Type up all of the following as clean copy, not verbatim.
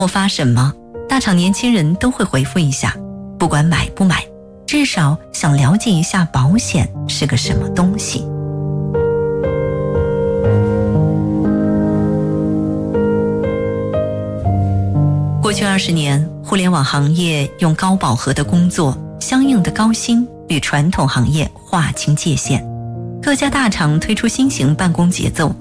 我发什么，大厂年轻人都会回复一下，不管买不买，至少想了解一下保险是个什么东西。过去20年，互联网行业用高饱和的工作、相应的高薪与传统行业划清界限。各家大厂推出新型办公节奏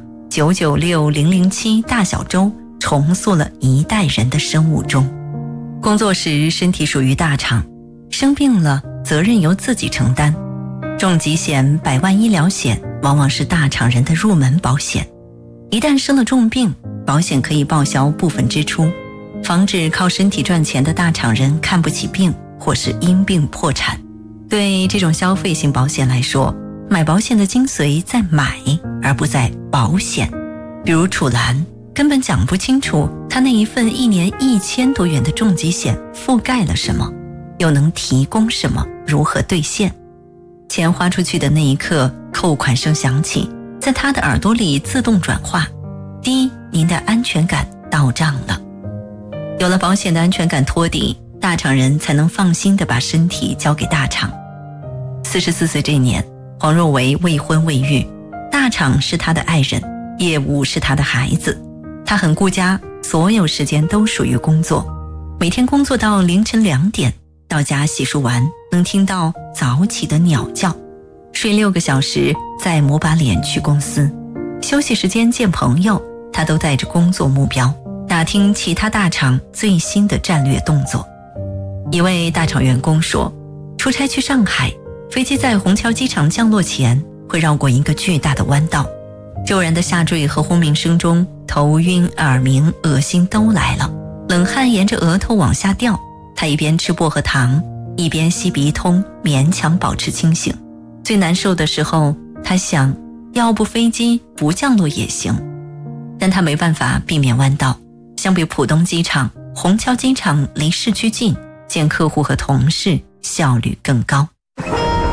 ，996、007大小周重塑了一代人的生物钟。工作时身体属于大厂，生病了责任由自己承担。重疾险、100万医疗险往往是大厂人的入门保险。一旦生了重病，保险可以报销部分支出，防止靠身体赚钱的大厂人看不起病或是因病破产。对这种消费型保险来说，买保险的精髓在买而不在保险。比如楚岚根本讲不清楚他那一份1年1000多元的重疾险覆盖了什么，又能提供什么，如何兑现。钱花出去的那一刻，扣款声响起，在他的耳朵里自动转化，第一，您的安全感到账了。有了保险的安全感托底，大厂人才能放心地把身体交给大厂。44岁这年，黄若维未婚未育，大厂是他的爱人，业务是他的孩子，他很顾家，所有时间都属于工作，每天工作到凌晨2点，到家洗漱完能听到早起的鸟叫，睡6个小时，再抹把脸去公司，休息时间见朋友，他都带着工作目标，打听其他大厂最新的战略动作。一位大厂员工说，出差去上海，飞机在虹桥机场降落前会绕过一个巨大的弯道，骤然的下坠和轰鸣声中，头晕、耳鸣、恶心都来了，冷汗沿着额头往下掉，他一边吃薄荷糖，一边吸鼻通，勉强保持清醒。最难受的时候，他想，要不飞机不降落也行，但他没办法避免弯道。相比浦东机场，虹桥机场离市区近，见客户和同事效率更高。